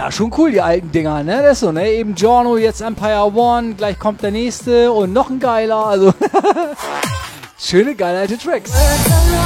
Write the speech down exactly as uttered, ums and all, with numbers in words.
Ja, schon cool, die alten Dinger, ne? Das ist so, ne? Eben Giorno, jetzt Empire One, gleich kommt der nächste und noch ein geiler, also schöne, geile alte Tracks.